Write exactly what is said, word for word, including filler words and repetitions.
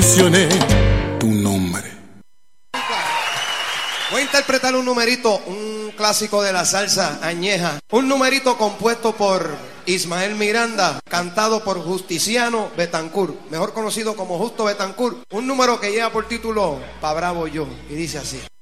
mencioné tu nombre. Voy a interpretar un numerito, un clásico de la salsa añeja. Un numerito compuesto por Ismael Miranda, cantado por Justiciano Betancourt, mejor conocido como Justo Betancourt. Un número que lleva por título Pa' Bravo Yo, y dice así.